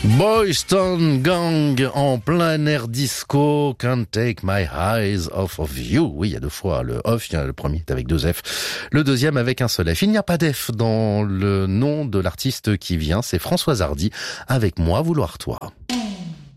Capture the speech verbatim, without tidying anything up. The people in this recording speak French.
Boys Town Gang en plein air disco, Can't Take My Eyes Off of You. Oui, il y a deux fois le off, il y a le premier est avec deux F, le deuxième avec un seul F. Il n'y a pas d'F dans le nom de l'artiste qui vient, c'est Françoise Hardy avec Moi vouloir toi.